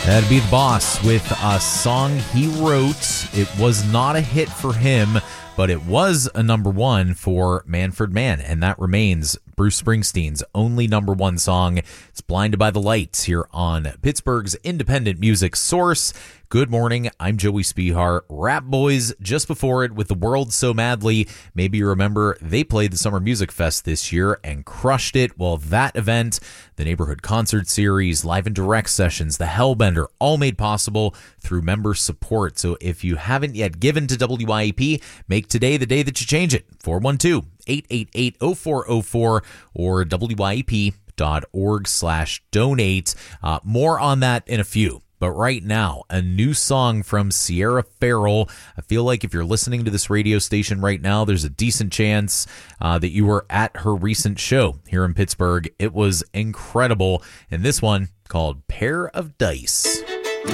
That'd be The Boss with a song he wrote. It was not a hit for him, but it was a number one for Manfred Mann, and that remains Bruce Springsteen's only number one song. It's Blinded by the Lights here on Pittsburgh's independent music source. Good morning, I'm Joey Spihar. Rap Boys just before it with The World So Madly. Maybe you remember they played the Summer Music Fest this year and crushed it. Well, that event, the Neighborhood Concert Series, Live and Direct Sessions, the Hellbender, all made possible through member support. So if you haven't yet given to WYAP, make today the day that you change it. 412-888-0404 or WYAP.org/donate. More on that in a few. But right now, a new song from Sierra Farrell. I feel like if you're listening to this radio station right now, there's a decent chance that you were at her recent show here in Pittsburgh. It was incredible. And this one called Pair of Dice.